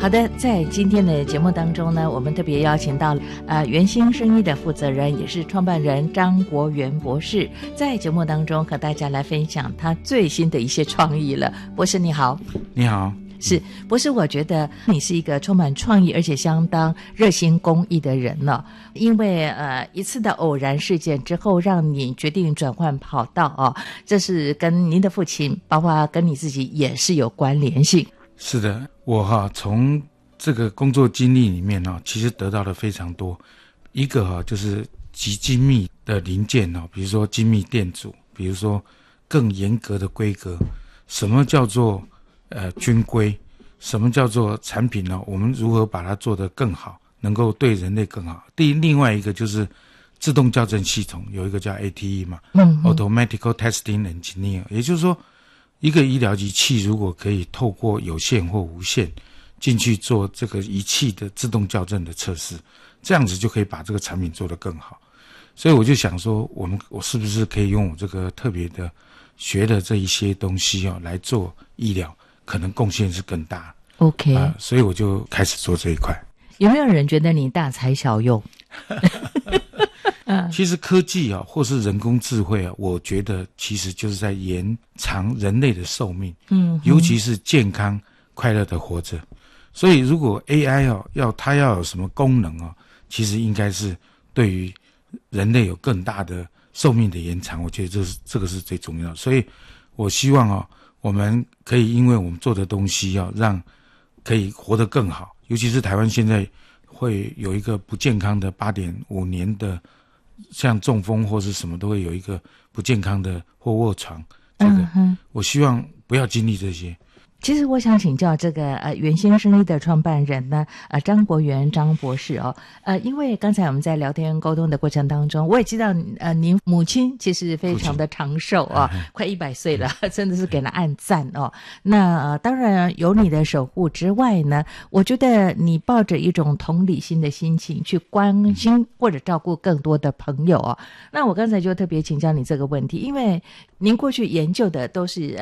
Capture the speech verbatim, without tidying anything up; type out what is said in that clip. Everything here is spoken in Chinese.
好的，在今天的节目当中呢，我们特别邀请到呃元兴生医的负责人，也是创办人张国元博士，在节目当中和大家来分享他最新的一些创意了。博士你好。 你好。 是博士，我觉得你是一个充满创意而且相当热心公益的人呢。因为呃一次的偶然事件之后，让你决定转换跑道哦，这是跟您的父亲，包括跟你自己也是有关联性。 是的，我哈从这个工作经历里面呢，其实得到了非常多。一个哈就是极精密的零件哦，比如说精密电阻，比如说更严格的规格。什么叫做呃军规？什么叫做产品呢？我们如何把它做得更好，能够对人类更好？第另外一个就是自动校正系统，有一个叫 A T E 嘛，嗯 ，Automatical Testing Engineer， 也就是说，一个医疗仪器如果可以透过有线或无线进去做这个仪器的自动校正的测试，这样子就可以把这个产品做得更好。所以我就想说，我们我是不是可以用我这个特别的学的这一些东西哦来做医疗，可能贡献是更大。 OK， 呃、所以我就开始做这一块。 有没有人觉得你大材小用？ 其实科技啊，或是人工智慧啊，我觉得其实就是在延长人类的寿命，嗯，尤其是健康快乐的活着。所以如果 A I 啊要它要有什么功能啊，其实应该是对于人类有更大的寿命的延长，我觉得这是这个是最重要的。所以我希望啊，我们可以因为我们做的东西要让可以活得更好，尤其是台湾现在会有一个不健康的 八点五 年的，像中风或是什么都会有一个不健康的或卧床，这个、嗯、我希望不要经历这些。 其实我想请教这个呃元兴生医的创办人呢，呃张国元张博士哦，呃因为刚才我们在聊天沟通的过程当中，我也知道呃您母亲其实非常的长寿啊、哦，快一百岁了，真的是给了按赞哦。那呃当然有你的守护之外呢，我觉得你抱着一种同理心的心情去关心或者照顾更多的朋友哦。那我刚才就特别请教你这个问题，因为您过去研究的都是